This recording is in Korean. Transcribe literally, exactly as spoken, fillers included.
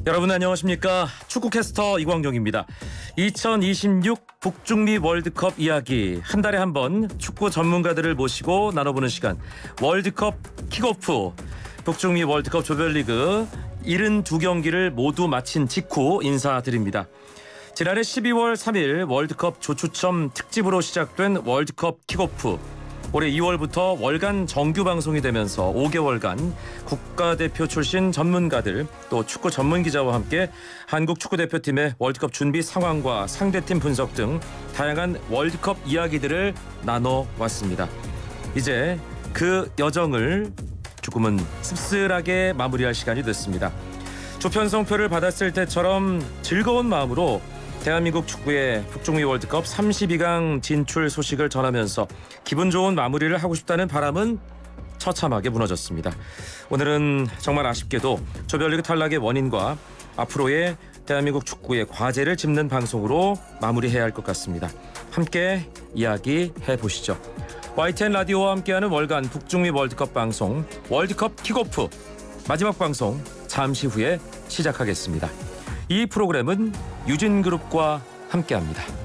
여러분 안녕하십니까? 축구캐스터 이광용입니다. 이천이십육 북중미 월드컵 이야기, 한 달에 한 번 축구 전문가들을 모시고 나눠보는 시간, 월드컵 킥오프. 북중미 월드컵 조별리그 칠십이 경기를 모두 마친 직후 인사드립니다. 지난해 십이월 삼일 월드컵 조추첨 특집으로 시작된 월드컵 킥오프. 올해 이월부터 월간 정규 방송이 되면서 오 개월간 국가대표 출신 전문가들, 또 축구 전문 기자와 함께 한국 축구대표팀의 월드컵 준비 상황과 상대팀 분석 등 다양한 월드컵 이야기들을 나눠왔습니다. 이제 그 여정을 조금은 씁쓸하게 마무리할 시간이 됐습니다. 조편성표를 받았을 때처럼 즐거운 마음으로 대한민국 축구의 북중미 월드컵 삼십이 강 진출 소식을 전하면서 기분 좋은 마무리를 하고 싶다는 바람은 처참하게 무너졌습니다. 오늘은 정말 아쉽게도 조별리그 탈락의 원인과 앞으로의 대한민국 축구의 과제를 짚는 방송으로 마무리해야 할 것 같습니다. 함께 이야기해 보시죠. 와이티엔 라디오와 함께하는 월간 북중미 월드컵 방송 월드컵 킥오프, 마지막 방송 잠시 후에 시작하겠습니다. 이 프로그램은 유진그룹과 함께합니다.